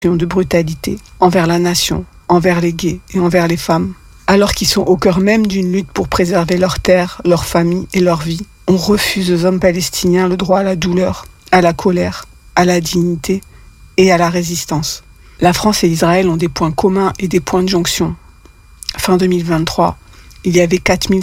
de brutalité envers la nation, envers les gays et envers les femmes. Alors qu'ils sont au cœur même d'une lutte pour préserver leurs terres, leur famille et leur vie, on refuse aux hommes palestiniens le droit à la douleur, à la colère, à la dignité et à la résistance. La France et Israël ont des points communs et des points de jonction. Fin 2023, il y avait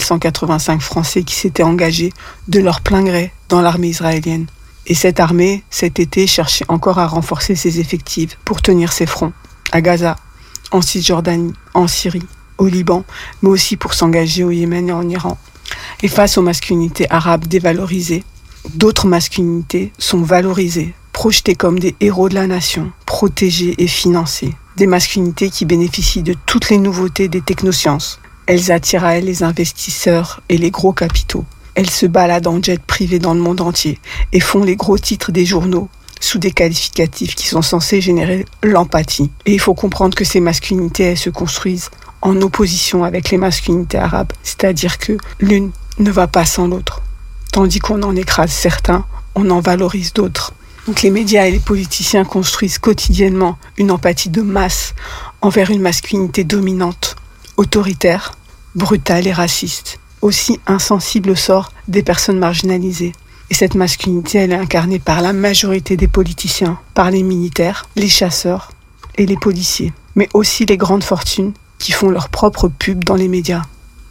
4185 Français qui s'étaient engagés de leur plein gré dans l'armée israélienne. Et cette armée, cet été, cherchait encore à renforcer ses effectifs pour tenir ses fronts, à Gaza, en Cisjordanie, en Syrie, au Liban, mais aussi pour s'engager au Yémen et en Iran. Et face aux masculinités arabes dévalorisées, d'autres masculinités sont valorisées, projetées comme des héros de la nation, protégées et financées. Des masculinités qui bénéficient de toutes les nouveautés des technosciences. Elles attirent à elles les investisseurs et les gros capitaux. Elles se baladent en jet privé dans le monde entier et font les gros titres des journaux sous des qualificatifs qui sont censés générer l'empathie. Et il faut comprendre que ces masculinités, elles se construisent en opposition avec les masculinités arabes. C'est-à-dire que l'une ne va pas sans l'autre. Tandis qu'on en écrase certains, on en valorise d'autres. Donc les médias et les politiciens construisent quotidiennement une empathie de masse envers une masculinité dominante, autoritaire, brutale et raciste. Aussi insensible au sort des personnes marginalisées. Et cette masculinité, elle est incarnée par la majorité des politiciens, par les militaires, les chasseurs et les policiers. Mais aussi les grandes fortunes qui font leur propre pub dans les médias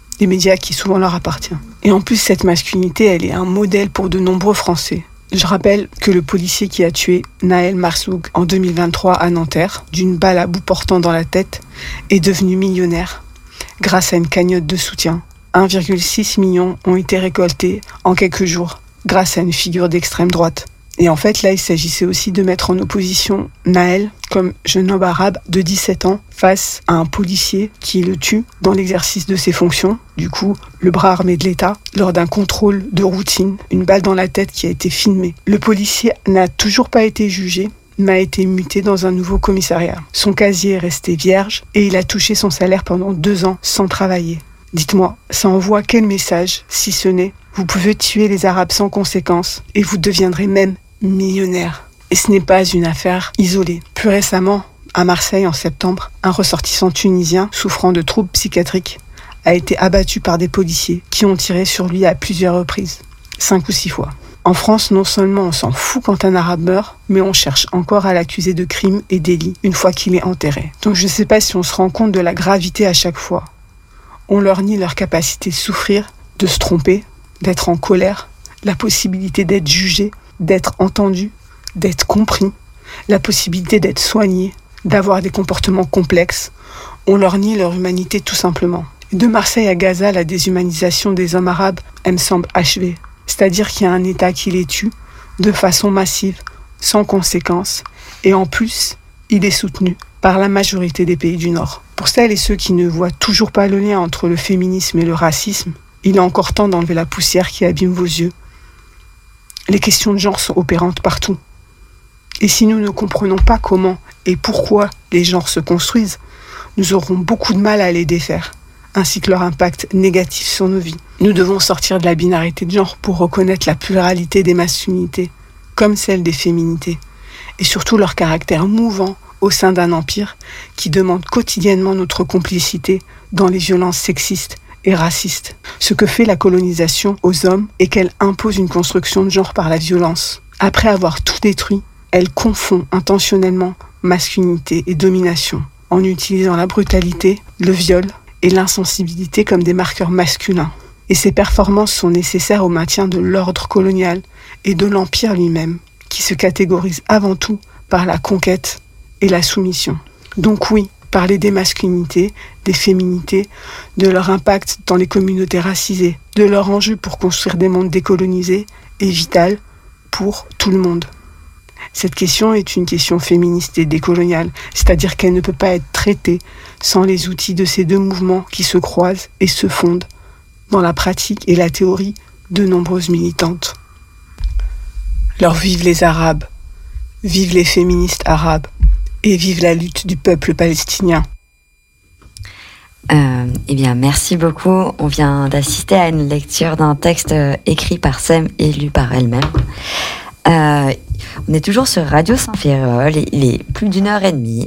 qui souvent leur appartiennent. Et en plus, cette masculinité, elle est un modèle pour de nombreux Français. Je rappelle que le policier qui a tué Nahel Marzoug en 2023 à Nanterre, d'une balle à bout portant dans la tête, est devenu millionnaire grâce à une cagnotte de soutien. 1,6 million ont été récoltés en quelques jours grâce à une figure d'extrême droite. Et en fait, là, il s'agissait aussi de mettre en opposition Nahel, comme jeune homme arabe de 17 ans, face à un policier qui le tue dans l'exercice de ses fonctions. Du coup, le bras armé de l'État, lors d'un contrôle de routine, une balle dans la tête qui a été filmée. Le policier n'a toujours pas été jugé, mais a été muté dans un nouveau commissariat. Son casier est resté vierge et il a touché son salaire pendant 2 ans sans travailler. Dites-moi, ça envoie quel message, si ce n'est « Vous pouvez tuer les Arabes sans conséquence et vous deviendrez même millionnaire ». Et ce n'est pas une affaire isolée. Plus récemment, à Marseille en septembre, un ressortissant tunisien souffrant de troubles psychiatriques a été abattu par des policiers qui ont tiré sur lui à plusieurs reprises, 5 ou 6 fois. En France, non seulement on s'en fout quand un arabe meurt, mais on cherche encore à l'accuser de crimes et délits une fois qu'il est enterré. Donc je ne sais pas si on se rend compte de la gravité à chaque fois. On leur nie leur capacité de souffrir, de se tromper, d'être en colère, la possibilité d'être jugé, d'être entendu, d'être compris, la possibilité d'être soigné, d'avoir des comportements complexes. On leur nie leur humanité tout simplement. De Marseille à Gaza, la déshumanisation des hommes arabes, elle me semble achevée. C'est-à-dire qu'il y a un État qui les tue de façon massive, sans conséquence, et en plus, il est soutenu par la majorité des pays du Nord. Pour celles et ceux qui ne voient toujours pas le lien entre le féminisme et le racisme, il est encore temps d'enlever la poussière qui abîme vos yeux. Les questions de genre sont opérantes partout. Et si nous ne comprenons pas comment et pourquoi les genres se construisent, nous aurons beaucoup de mal à les défaire, ainsi que leur impact négatif sur nos vies. Nous devons sortir de la binarité de genre pour reconnaître la pluralité des masculinités, comme celle des féminités, et surtout leur caractère mouvant au sein d'un empire qui demande quotidiennement notre complicité dans les violences sexistes et racistes. Ce que fait la colonisation aux hommes est qu'elle impose une construction de genre par la violence. Après avoir tout détruit, elle confond intentionnellement masculinité et domination, en utilisant la brutalité, le viol et l'insensibilité comme des marqueurs masculins. Et ces performances sont nécessaires au maintien de l'ordre colonial et de l'empire lui-même, qui se catégorise avant tout par la conquête et la soumission. Donc oui, parler des masculinités, des féminités, de leur impact dans les communautés racisées, de leur enjeu pour construire des mondes décolonisés est vital pour tout le monde. Cette question est une question féministe et décoloniale, c'est-à-dire qu'elle ne peut pas être traitée sans les outils de ces deux mouvements qui se croisent et se fondent dans la pratique et la théorie de nombreuses militantes. Alors vive les Arabes, vive les féministes arabes et vive la lutte du peuple palestinien. Eh bien, merci beaucoup. On vient d'assister à une lecture d'un texte écrit par Sem et lu par elle-même. On est toujours sur Radio Saint-Ferréol, il est plus d'1h30